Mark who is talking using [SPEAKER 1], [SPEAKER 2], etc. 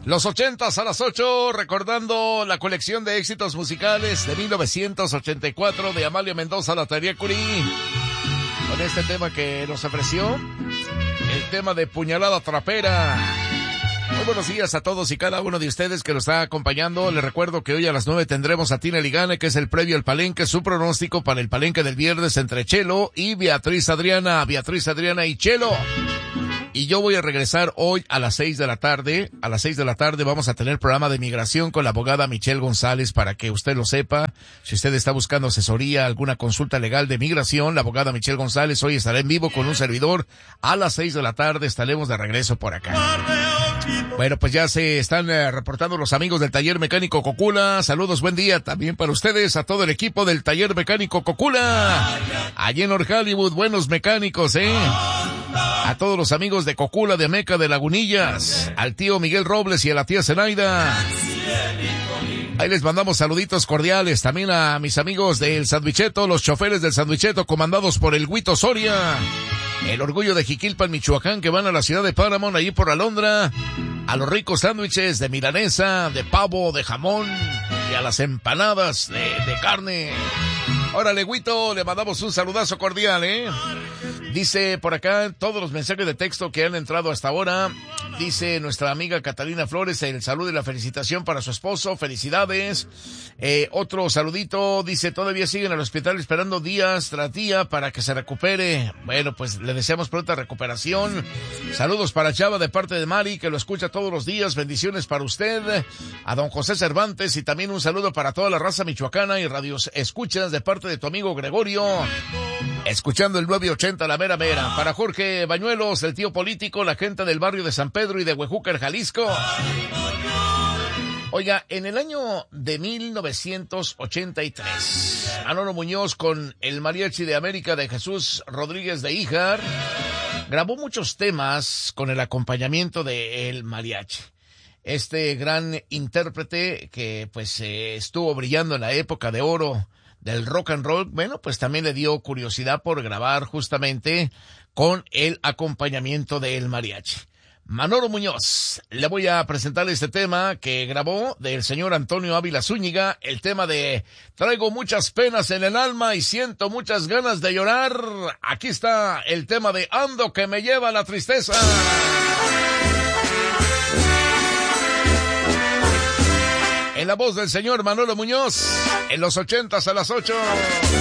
[SPEAKER 1] Los 80s a las 8, recordando la colección de éxitos musicales de 1984 de Amalio Mendoza Latariacuri, con este tema que nos ofreció, el tema de Puñalada Trapera. Muy buenos días a todos y cada uno de ustedes que nos está acompañando. Les recuerdo que hoy a las 9 tendremos a Tina Ligane, que es el previo al Palenque, su pronóstico para el Palenque del viernes entre Chelo y Beatriz Adriana y Chelo. Y yo voy a regresar hoy a las 6 de la tarde. A las 6 de la tarde vamos a tener programa de migración con la abogada Michelle González, para que usted lo sepa. Si usted está buscando asesoría, alguna consulta legal de migración, la abogada Michelle González hoy estará en vivo con un servidor. A las 6 de la tarde estaremos de regreso por acá. Bueno, pues ya se están reportando los amigos del Taller Mecánico Cocula. Saludos, buen día también para ustedes, a todo el equipo del Taller Mecánico Cocula. Allí en North Hollywood, buenos mecánicos, A todos los amigos de Cocula, de Meca, de Lagunillas, al tío Miguel Robles y a la tía Zenaida. Ahí les mandamos saluditos cordiales también a mis amigos del Sandwicheto, los choferes del Sandwicheto comandados por el Huito Soria. El orgullo de Jiquilpan, Michoacán, que van a la ciudad de Paramount, allí por Alondra, a los ricos sándwiches de milanesa, de pavo, de jamón, y a las empanadas de carne. Órale, Huito, le mandamos un saludazo cordial, Dice por acá todos los mensajes de texto que han entrado hasta ahora. Dice nuestra amiga Catalina Flores, el saludo y la felicitación para su esposo. Felicidades. Otro saludito, dice, todavía siguen al hospital esperando días tras día para que se recupere. Bueno, pues le deseamos pronta recuperación. Saludos para Chava de parte de Mari, que lo escucha todos los días. Bendiciones para usted. A don José Cervantes, y también un saludo para toda la raza michoacana y radios escuchas de parte de tu amigo Gregorio, escuchando el 980 La Mera Mera. Para Jorge Bañuelos, el tío político, la gente del barrio de San Pedro y de Huejúcar, Jalisco. Oiga, en el año de 1983, Manolo Muñoz con el Mariachi de América de Jesús Rodríguez de Híjar grabó muchos temas con el acompañamiento de el mariachi. Este gran intérprete que pues estuvo brillando en la época de oro del rock and roll, bueno, pues también le dio curiosidad por grabar justamente con el acompañamiento del mariachi. Manolo Muñoz, le voy a presentar este tema que grabó del señor Antonio Ávila Zúñiga, el tema de Traigo muchas penas en el alma y siento muchas ganas de llorar. Aquí está el tema de Ando que me lleva la tristeza. En la voz del señor Manolo Muñoz, en los 80s a las 8.